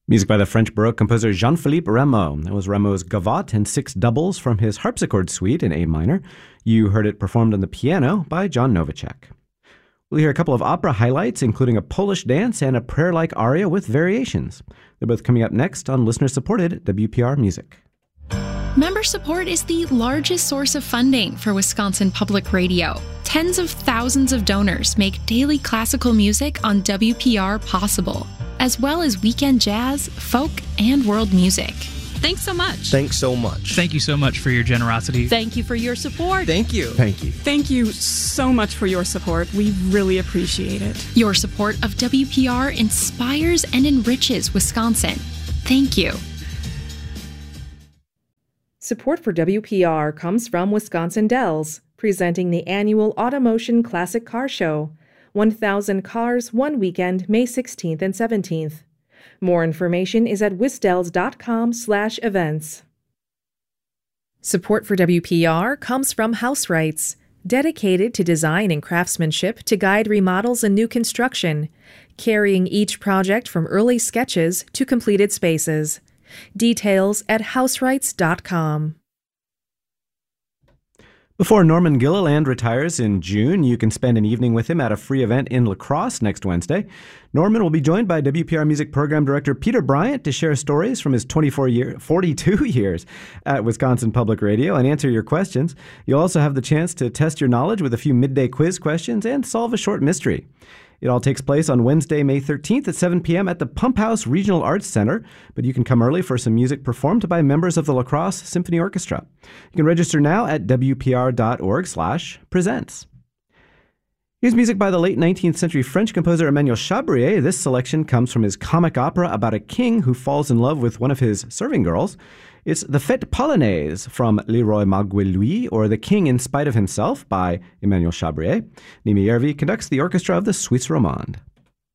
Music by the French Baroque composer Jean-Philippe Rameau. That was Rameau's Gavotte and 6 doubles from his harpsichord suite in A minor. You heard it performed on the piano by John Novacek. We'll hear a couple of opera highlights, including a Polish dance and a prayer-like aria with variations. They're both coming up next on listener-supported WPR Music. Member support is the largest source of funding for Wisconsin Public Radio. Tens of thousands of donors make daily classical music on WPR possible, as well as weekend jazz, folk, and world music. Thanks so much. Thanks so much. Thank you so much for your generosity. Thank you for your support. Thank you. Thank you. Thank you so much for your support. We really appreciate it. Your support of WPR inspires and enriches Wisconsin. Thank you. Support for WPR comes from Wisconsin Dells, presenting the annual Automotion Classic Car Show. 1,000 cars, one weekend, May 16th and 17th. More information is at wisdells.com/events. Support for WPR comes from House Rights, dedicated to design and craftsmanship to guide remodels and new construction, carrying each project from early sketches to completed spaces. Details at houserights.com. Before Norman Gilliland retires in June, you can spend an evening with him at a free event in La Crosse next Wednesday. Norman will be joined by WPR Music Program Director Peter Bryant to share stories from his 42 years at Wisconsin Public Radio and answer your questions. You'll also have the chance to test your knowledge with a few midday quiz questions and solve a short mystery. It all takes place on Wednesday, May 13th at 7 p.m. at the Pump House Regional Arts Center, but you can come early for some music performed by members of the La Crosse Symphony Orchestra. You can register now at wpr.org/presents. Here's music by the late 19th century French composer Emmanuel Chabrier. This selection comes from his comic opera about a king who falls in love with one of his serving girls. It's the Fête Polonaise from Le Roi Malgré Lui, or The King in Spite of Himself by Emmanuel Chabrier. Nimi Järvi conducts the orchestra of the Suisse Romande.